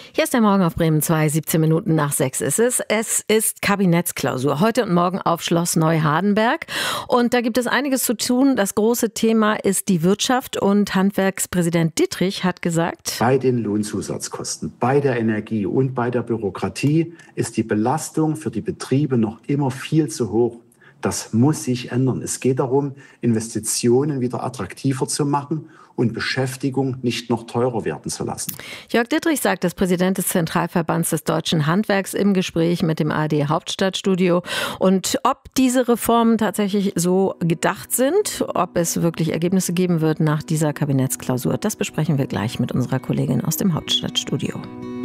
Hier ist der Morgen auf Bremen 2, 17 Minuten nach 6 ist es. Es ist Kabinettsklausur. Heute und morgen auf Schloss Neuhardenberg. Und da gibt es einiges zu tun. Das große Thema ist die Wirtschaft. Und Handwerkspräsident Dittrich hat gesagt: Bei den Lohnzusatzkosten, bei der Energie und bei der Bürokratie ist die Belastung für die Betriebe noch immer viel zu hoch. Das muss sich ändern. Es geht darum, Investitionen wieder attraktiver zu machen und Beschäftigung nicht noch teurer werden zu lassen. Jörg Dittrich sagt das Präsident des Zentralverbands des Deutschen Handwerks im Gespräch mit dem ARD Hauptstadtstudio. Und ob diese Reformen tatsächlich so gedacht sind, ob es wirklich Ergebnisse geben wird nach dieser Kabinettsklausur, das besprechen wir gleich mit unserer Kollegin aus dem Hauptstadtstudio.